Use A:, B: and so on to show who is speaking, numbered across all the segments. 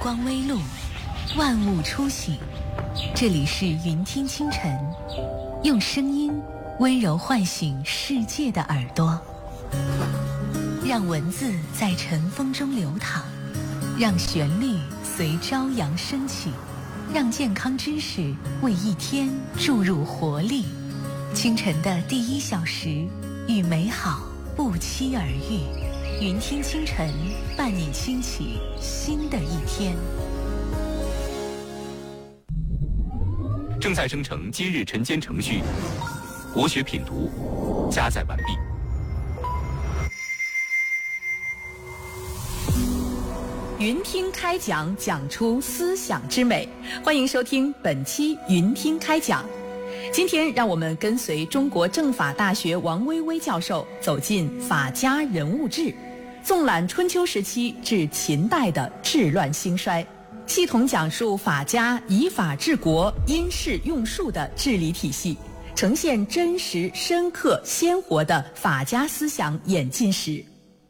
A: 光微露，万物初醒。这里是云听清晨，用声音温柔唤醒世界的耳朵，让文字在晨风中流淌，让旋律随朝阳升起，让健康知识为一天注入活力。清晨的第1小时，与美好不期而遇。云听清晨，伴你轻启新的一天。
B: 正在生成今日晨间程序，国学品读加载完毕。
C: 云听开讲，讲出思想之美。欢迎收听本期云听开讲。今天让我们跟随中国政法大学王薇薇教授走进法家人物志，纵览春秋时期至秦代的治乱兴衰，系统讲述法家以法治国、因势用术的治理体系，呈现真实、深刻、鲜活的法家思想演进史。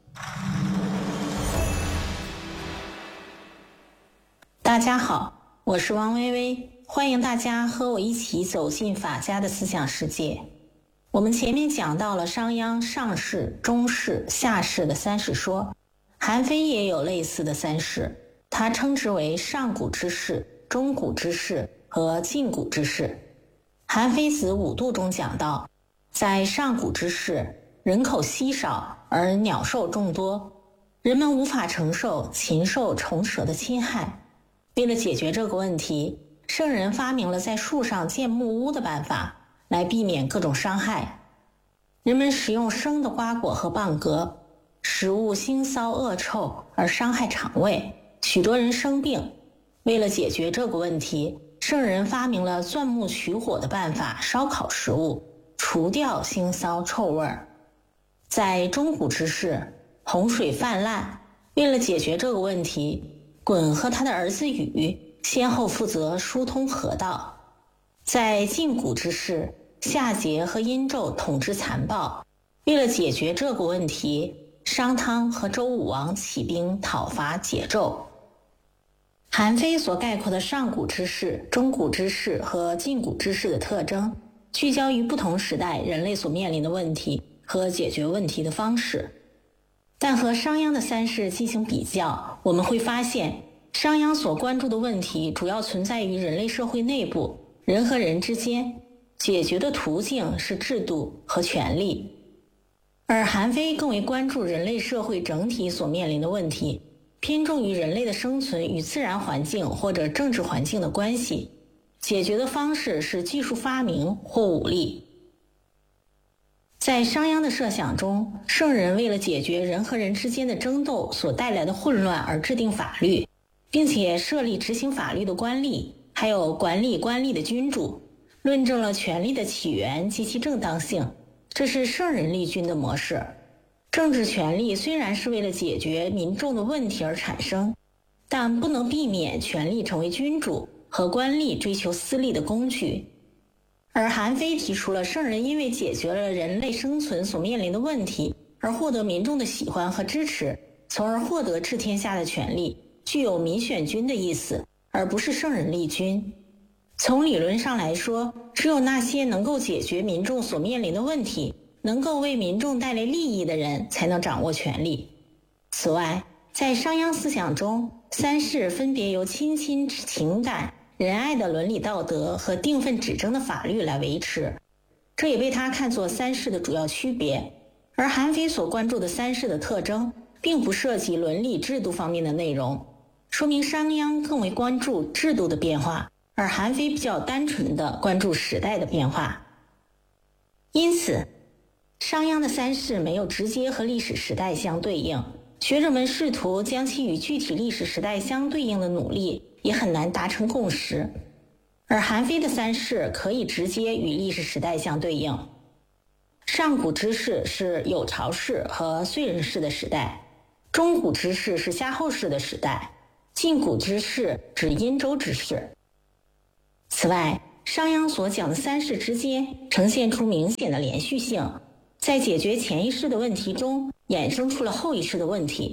D: 大家好，我是王薇薇，欢迎大家和我一起走进法家的思想世界。我们前面讲到了商鞅上士、中士、下士的三士说，韩非也有类似的三士，他称之为上古之士、中古之士和近古之士。韩非子5度中讲到，在上古之士，人口稀少而鸟兽众多，人们无法承受禽兽虫蛇的侵害。为了解决这个问题，圣人发明了在树上建木屋的办法，来避免各种伤害。人们食用生的瓜果和蚌蛤，食物腥臊恶臭而伤害肠胃，许多人生病。为了解决这个问题，圣人发明了钻木取火的办法，烧烤食物，除掉腥臊臭味。在中古之世，洪水泛滥，为了解决这个问题，鲧和他的儿子禹先后负责疏通河道。在近古之世，夏桀和殷纣统治残暴，为了解决这个问题，商汤和周武王起兵讨伐桀纣。韩非所概括的上古之世、中古之世和近古之世的特征，聚焦于不同时代人类所面临的问题和解决问题的方式。但和商鞅的三士进行比较，我们会发现，商鞅所关注的问题主要存在于人类社会内部，人和人之间，解决的途径是制度和权力。而韩非更为关注人类社会整体所面临的问题，偏重于人类的生存与自然环境或者政治环境的关系，解决的方式是技术发明或武力。在商鞅的设想中，圣人为了解决人和人之间的争斗所带来的混乱而制定法律，并且设立执行法律的官吏，还有管理官吏的君主，论证了权力的起源及其正当性，这是圣人立君的模式。政治权力虽然是为了解决民众的问题而产生，但不能避免权力成为君主和官吏追求私利的工具。而韩非提出了圣人因为解决了人类生存所面临的问题而获得民众的喜欢和支持，从而获得治天下的权利，具有民选君的意思，而不是圣人立君。从理论上来说，只有那些能够解决民众所面临的问题，能够为民众带来利益的人才能掌握权力。此外，在商鞅思想中，三士分别由亲情感、仁爱的伦理道德和定分指征的法律来维持，这也被他看作三士的主要区别。而韩非所关注的三士的特征并不涉及伦理制度方面的内容，说明商鞅更为关注制度的变化，而韩非比较单纯地关注时代的变化。因此，商鞅的三士没有直接和历史时代相对应，学者们试图将其与具体历史时代相对应的努力也很难达成共识。而韩非的三士可以直接与历史时代相对应。上古之世是有巢氏和燧人氏的时代，中古之世是夏后氏的时代，近古之世指殷周之世。此外，商鞅所讲的三世之间呈现出明显的连续性，在解决前一世的问题中衍生出了后一世的问题，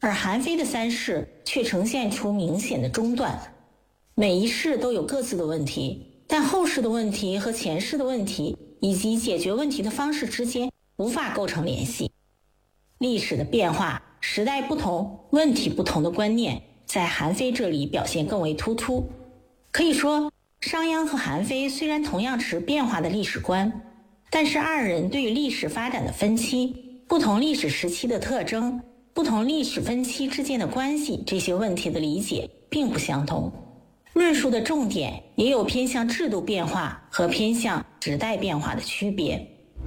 D: 而韩非的三世却呈现出明显的中断。每一世都有各自的问题，但后世的问题和前世的问题以及解决问题的方式之间无法构成联系。历史的变化、时代不同、问题不同的观念在韩非这里表现更为突出。可以说，商鞅和韩非虽然同样持变化的历史观，但是二人对于历史发展的分期、不同历史时期的特征、不同历史分期之间的关系这些问题的理解并不相同。论述的重点也有偏向制度变化和偏向时代变化的区别。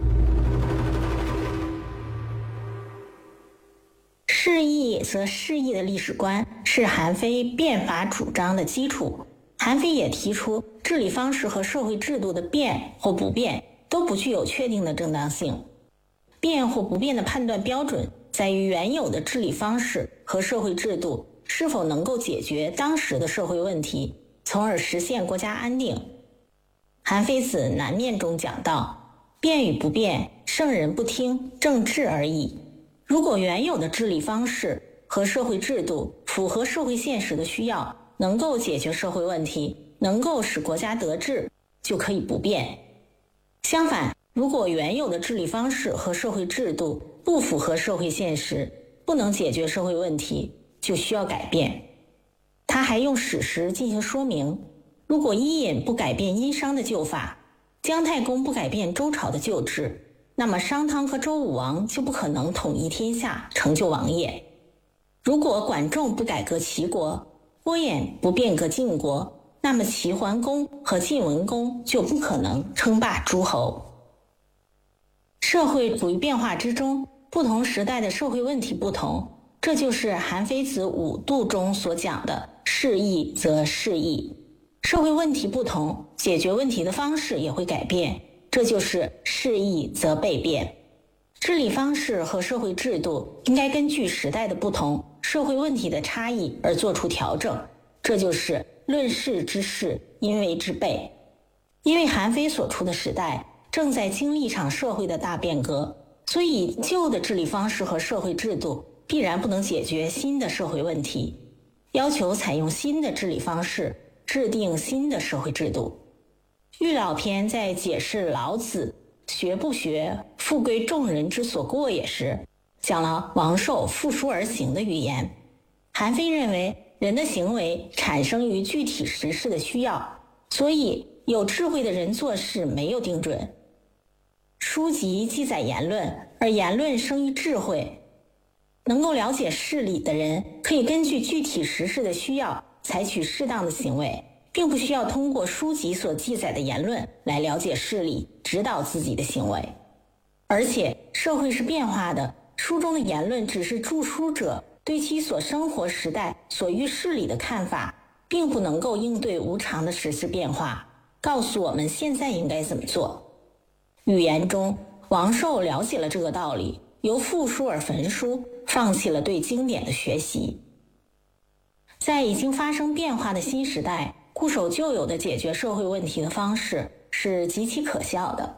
D: 适意则适意的历史观是韩非变法主张的基础。韩非也提出，治理方式和社会制度的变或不变都不具有确定的正当性。变或不变的判断标准在于原有的治理方式和社会制度是否能够解决当时的社会问题，从而实现国家安定。韩非子南面中讲到，变与不变，圣人不听，正治而已。如果原有的治理方式和社会制度符合社会现实的需要，能够解决社会问题，能够使国家得志，就可以不变。相反，如果原有的治理方式和社会制度不符合社会现实，不能解决社会问题，就需要改变。他还用史实进行说明，如果伊尹不改变殷商的旧法，姜太公不改变周朝的旧制，那么商汤和周武王就不可能统一天下，成就王业。如果管仲不改革齐国，郭衍不变革晋国，那么齐桓公和晋文公就不可能称霸诸侯。社会处于变化之中，不同时代的社会问题不同，这就是韩非子五度中所讲的适意则适意。社会问题不同，解决问题的方式也会改变，这就是适意则备变。治理方式和社会制度应该根据时代的不同、社会问题的差异而做出调整，这就是论事之事，因为之备。因为韩非所处的时代正在经历一场社会的大变革，所以旧的治理方式和社会制度必然不能解决新的社会问题，要求采用新的治理方式，制定新的社会制度。玉老篇在解释老子学不学，复归众人之所过也时，讲了王寿负书而行的语言。韩非认为，人的行为产生于具体时事的需要，所以有智慧的人做事没有定准。书籍记载言论，而言论生于智慧。能够了解事理的人，可以根据具体时事的需要，采取适当的行为，并不需要通过书籍所记载的言论来了解事理，指导自己的行为。而且社会是变化的，书中的言论只是著书者对其所生活时代所遇事理的看法，并不能够应对无常的时事变化，告诉我们现在应该怎么做。语言中，王寿了解了这个道理，由复书而焚书，放弃了对经典的学习。在已经发生变化的新时代，固守旧有的解决社会问题的方式是极其可笑的。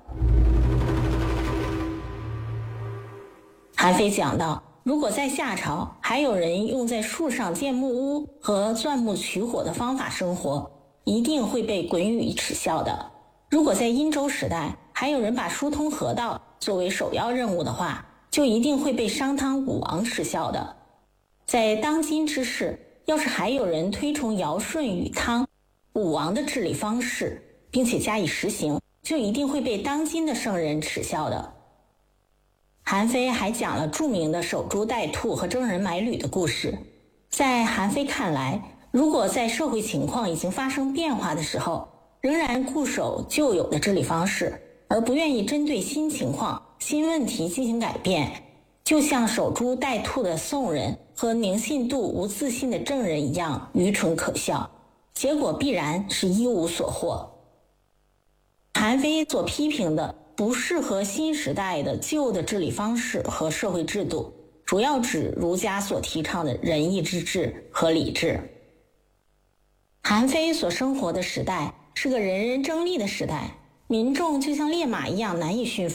D: 韩非讲到，如果在夏朝还有人用在树上建木屋和钻木取火的方法生活，一定会被滚予耻笑的。如果在殷周时代还有人把疏通河道作为首要任务的话，就一定会被商汤武王耻笑的。在当今之世，要是还有人推崇尧舜禹汤武王的治理方式，并且加以实行，就一定会被当今的圣人耻笑的。韩非还讲了著名的守株待兔和征人买履的故事。在韩非看来，如果在社会情况已经发生变化的时候，仍然固守旧有的治理方式，而不愿意针对新情况、新问题进行改变，就像守株待兔的宋人和宁信度无自信的郑人一样愚蠢可笑，结果必然是一无所获。韩非所批评的不适合新时代的旧的治理方式和社会制度，主要指儒家所提倡的仁义之治和礼治。韩非所生活的时代是个人人争利的时代，民众就像烈马一样难以驯服。